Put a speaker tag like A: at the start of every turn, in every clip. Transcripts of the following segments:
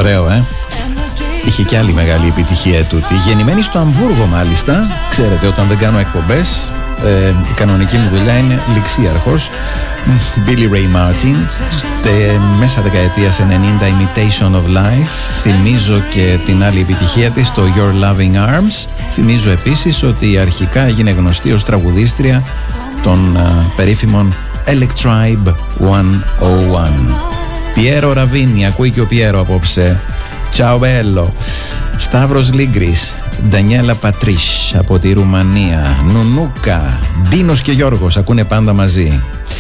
A: Ωραίο, Είχε και άλλη μεγάλη επιτυχία τούτη. Γεννημένη στο Αμβούργο μάλιστα. Ξέρετε, όταν δεν κάνω εκπομπές, η κανονική μου δουλειά είναι ληξίαρχος. Billy Ray Martin, μέσα δεκαετίας 90, Imitation of Life. Θυμίζω και την άλλη επιτυχία της, το Your Loving Arms. Θυμίζω επίσης ότι αρχικά έγινε γνωστή ως τραγουδίστρια των περίφημων Electribe 101. Πιέρο Ραβίνι, ακούει και ο Πιέρο απόψε. Ciao bello. Σταύρος Λίγκρης, Ντανιέλα Πατρίς από τη Ρουμανία, Νουνούκα, Ντίνος και Γιώργος ακούνε πάντα μαζί.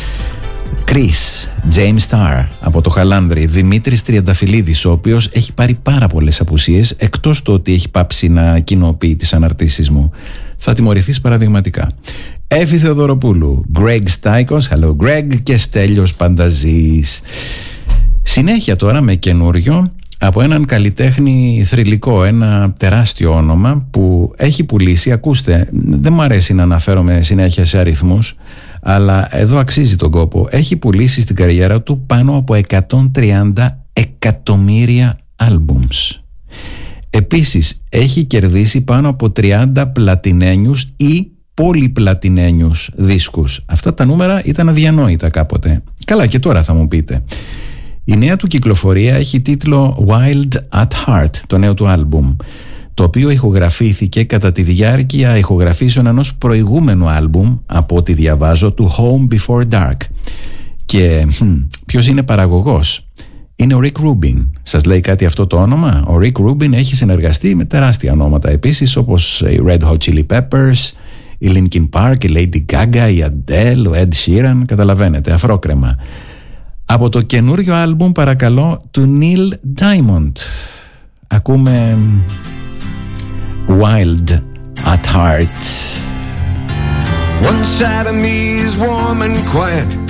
A: Κρίς, James Starr από το Χαλάνδρι, Δημήτρης Τριανταφυλλίδης, ο οποίος έχει πάρει πάρα πολλές απουσίες, εκτός το ότι έχει πάψει να κοινοποιεί τις αναρτήσεις μου. Θα τιμωρηθείς παραδειγματικά. Εύη Θεοδωροπούλου, Greg Στάικος, hello Greg, και Στέλιος Πανταζής. Συνέχεια τώρα με καινούριο από έναν καλλιτέχνη θρυλικό, ένα τεράστιο όνομα που έχει πουλήσει, ακούστε, δεν μου αρέσει να αναφέρομαι συνέχεια σε αριθμούς, αλλά εδώ αξίζει τον κόπο. Έχει πουλήσει στην καριέρα του πάνω από 130 εκατομμύρια άλμπουμς. Επίσης έχει κερδίσει πάνω από 30 πλατινένιους ή πολυπλατινένιους δίσκους. Αυτά τα νούμερα ήταν αδιανόητα κάποτε. Καλά, και τώρα θα μου πείτε. Η νέα του κυκλοφορία έχει τίτλο Wild at Heart, το νέο του άλμπουμ, το οποίο ηχογραφήθηκε κατά τη διάρκεια ηχογραφήσεων ενός προηγούμενου άλμπουμ, από ό,τι διαβάζω, του Home Before Dark. Και ποιος είναι παραγωγός? Είναι ο Rick Rubin. Σας λέει κάτι αυτό το όνομα? Ο Rick Rubin έχει συνεργαστεί με τεράστια ονόματα επίσης, όπως οι Red Hot Chili Peppers, η Linkin Park, η Lady Gaga, η Adele, ο Ed Sheeran, καταλαβαίνετε, αφρόκρεμα. Από το καινούριο άλμπουμ, παρακαλώ, του Neil Diamond, ακούμε Wild at Heart.
B: One side of me is warm and quiet,